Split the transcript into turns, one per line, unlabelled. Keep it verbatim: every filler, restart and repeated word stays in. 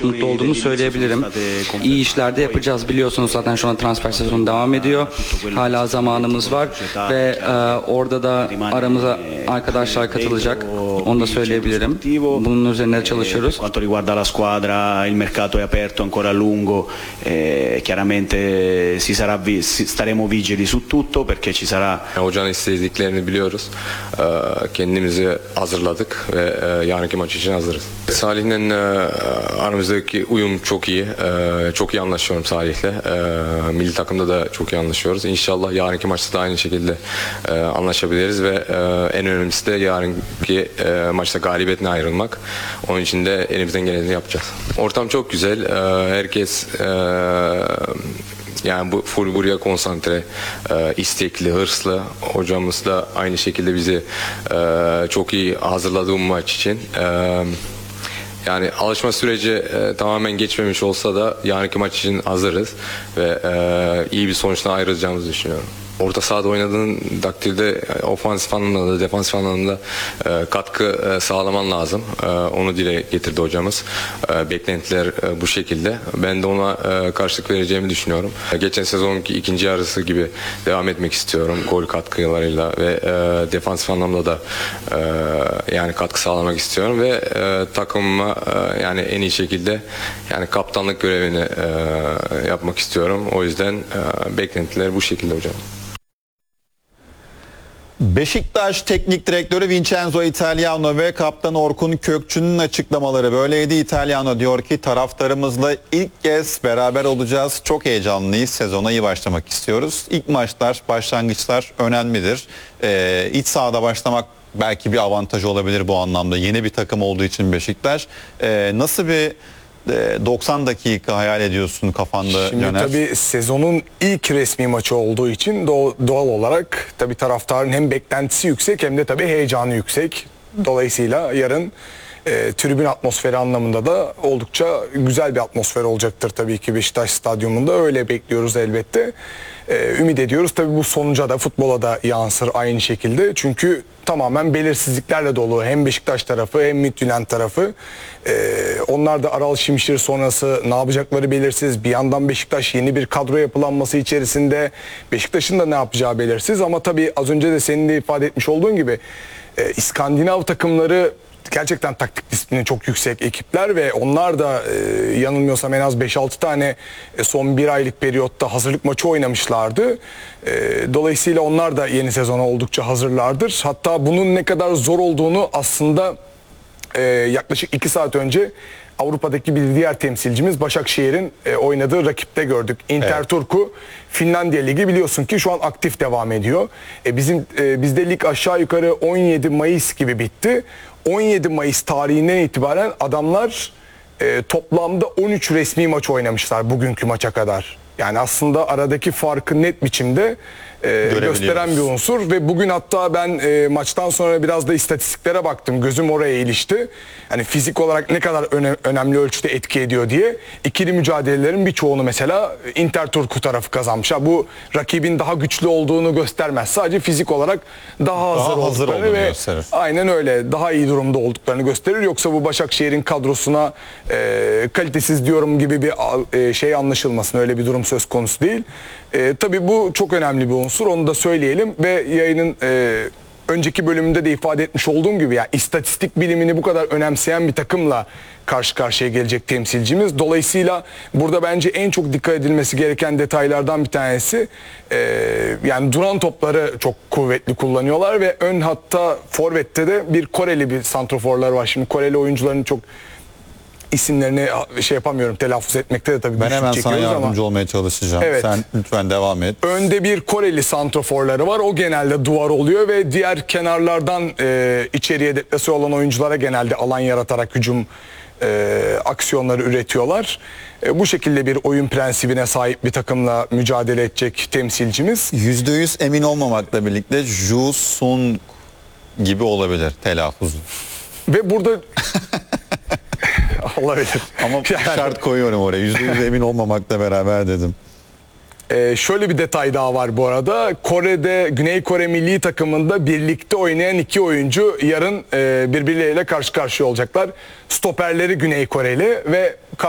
çok mutlu olduğumu söyleyebilirim. İyi işler de yapacağız, biliyorsunuz zaten şu an transfer sezonu devam ediyor. Hala zamanımız var ve e, orada da aramıza arkadaşlar katılacak. Onu da söyleyebilirim. Bunun üzerine çalışıyoruz.
Quanto riguarda la squadra, il mercato è aperto ancora a lungo. Eh, chiaramente si sarà vi, si, staremo vigili su tutto perché ci sarà.
Hocanın istediklerini biliyoruz. Ee, kendimizi hazırladık ve e, yarınki maç için hazırız. Salih'le e, aramızdaki uyum çok iyi. E, çok iyi anlaşıyorum Salih'le. E, milli takımda da çok iyi anlaşıyoruz. İnşallah yarınki maçta da aynı şekilde e, anlaşabiliriz ve e, en önemlisi de yarınki e, maçta galibiyetle ayrılmak. Onun için de elimizden geleni yapacağız. Ortam çok güzel. E, herkes e, yani bu full buraya konsantre, e, istekli, hırslı. Hocamız da aynı şekilde bizi e, çok iyi hazırladı bu maç için. E, yani alışma süreci e, tamamen geçmemiş olsa da yarınki maç için hazırız ve e, iyi bir sonuçla ayrılacağımızı düşünüyorum. Orta sahada oynadığın takdirde ofansif anlamda da defansif anlamda e, katkı e, sağlaman lazım. E, onu dile getirdi hocamız. E, beklentiler e, bu şekilde. Ben de ona e, karşılık vereceğimi düşünüyorum. E, geçen sezonki ikinci yarısı gibi devam etmek istiyorum. Gol katkılarıyla ve e, defansif anlamda da e, yani katkı sağlamak istiyorum ve e, takımıma e, yani en iyi şekilde yani kaptanlık görevini e, yapmak istiyorum. O yüzden e, beklentiler bu şekilde hocam.
Beşiktaş Teknik Direktörü Vincenzo Italiano ve Kaptan Orkun Kökçü'nün açıklamaları böyleydi. Italiano diyor ki taraftarımızla ilk kez beraber olacağız. Çok heyecanlıyız. Sezona iyi başlamak istiyoruz. İlk maçlar, başlangıçlar önemlidir. Ee, iç sahada başlamak belki bir avantaj olabilir bu anlamda. Yeni bir takım olduğu için Beşiktaş. Ee, nasıl bir doksan dakika hayal ediyorsun kafanda?
Şimdi
Caner?
tabii sezonun ilk resmi maçı olduğu için doğal olarak tabii taraftarın hem beklentisi yüksek hem de tabii heyecanı yüksek. Dolayısıyla yarın e, tribün atmosferi anlamında da oldukça güzel bir atmosfer olacaktır tabii ki Beşiktaş Stadyumunda. Öyle bekliyoruz elbette. E, ümit ediyoruz. Tabii bu sonuca da futbola da yansır aynı şekilde. Çünkü tamamen belirsizliklerle dolu. Hem Beşiktaş tarafı hem Midtjylland tarafı. Ee, onlar da Aral Şimşir sonrası ne yapacakları belirsiz. Bir yandan Beşiktaş yeni bir kadro yapılanması içerisinde. Beşiktaş'ın da ne yapacağı belirsiz. Ama tabii az önce de senin de ifade etmiş olduğun gibi e, İskandinav takımları gerçekten taktik disiplini çok yüksek ekipler ve onlar da e, yanılmıyorsam en az beş altı tane e, son bir aylık periyotta hazırlık maçı oynamışlardı. E, dolayısıyla onlar da yeni sezona oldukça hazırlardır. Hatta bunun ne kadar zor olduğunu aslında e, yaklaşık iki saat önce Avrupa'daki bir diğer temsilcimiz Başakşehir'in e, oynadığı rakipte gördük. Inter evet. Turku Finlandiya Ligi biliyorsun ki şu an aktif devam ediyor. E, bizim e, bizde lig aşağı yukarı on yedi Mayıs gibi bitti. on yedi Mayıs tarihinden itibaren adamlar e, toplamda on üç resmi maç oynamışlar bugünkü maça kadar. Yani aslında aradaki farkı net biçimde e, gösteren bir unsur ve bugün hatta ben e, maçtan sonra biraz da istatistiklere baktım. Gözüm oraya ilişti. Yani fizik olarak ne kadar öne, önemli ölçüde etki ediyor diye. İkili mücadelelerin birçoğunu mesela Inter Turku tarafı kazanmış. Ha, bu rakibin daha güçlü olduğunu göstermez. Sadece fizik olarak daha hazır,
daha hazır
olduklarını ve
gösterir.
Aynen öyle daha iyi durumda olduklarını gösterir. Yoksa bu Başakşehir'in kadrosuna e, kalitesiz diyorum gibi bir e, şey anlaşılmasın. Öyle bir durum söz konusu değil. E, tabii bu çok önemli bir unsur. Onu da söyleyelim ve yayının e, önceki bölümünde de ifade etmiş olduğum gibi yani istatistik bilimini bu kadar önemseyen bir takımla karşı karşıya gelecek temsilcimiz. Dolayısıyla burada bence en çok dikkat edilmesi gereken detaylardan bir tanesi e, yani duran topları çok kuvvetli kullanıyorlar ve ön hatta forvette de bir Koreli bir santroforlar var. Şimdi Koreli oyuncuların çok isimlerini şey yapamıyorum telaffuz etmekte de tabii
ben hemen sana yardımcı
ama,
olmaya çalışacağım.
Evet.
Sen lütfen devam et.
Önde bir Koreli santroforları var. O genelde duvar oluyor ve diğer kenarlardan e, içeriye deplase olan oyunculara genelde alan yaratarak hücum e, aksiyonları üretiyorlar. E, bu şekilde bir oyun prensibine sahip bir takımla mücadele edecek temsilcimiz.
yüzde yüz emin olmamakla birlikte Ju Sung gibi olabilir telaffuzu.
Ve burada olabilir.
Ama yani, şart koyuyorum oraya. yüzde yüz emin olmamakla beraber dedim.
Ee, şöyle bir detay daha var bu arada. Kore'de, Güney Kore milli takımında birlikte oynayan iki oyuncu yarın e, birbirleriyle karşı karşıya olacaklar. Stoperleri Güney Koreli ve